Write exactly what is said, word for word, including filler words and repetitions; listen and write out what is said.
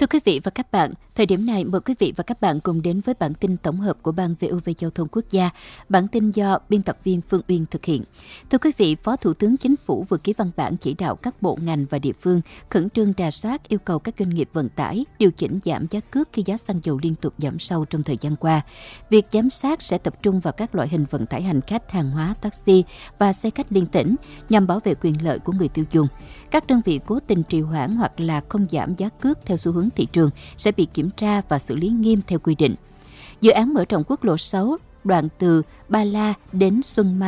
Thưa quý vị và các bạn, thời điểm này mời quý vị và các bạn cùng đến với bản tin tổng hợp của Ban vê o vê Giao thông Quốc gia. Bản tin do biên tập viên Phương Uyên thực hiện. Thưa quý vị, Phó Thủ tướng Chính phủ vừa ký văn bản chỉ đạo các bộ ngành và địa phương khẩn trương rà soát, yêu cầu các doanh nghiệp vận tải điều chỉnh giảm giá cước khi giá xăng dầu liên tục giảm sâu trong thời gian qua. Việc giám sát sẽ tập trung vào các loại hình vận tải hành khách, hàng hóa, taxi và xe khách liên tỉnh nhằm bảo vệ quyền lợi của người tiêu dùng. Các đơn vị cố tình trì hoãn hoặc là không giảm giá cước theo xu hướng thị trường sẽ bị kiểm tra và xử lý nghiêm theo quy định. Dự án mở rộng quốc lộ sáu đoạn từ Ba La đến Xuân Mai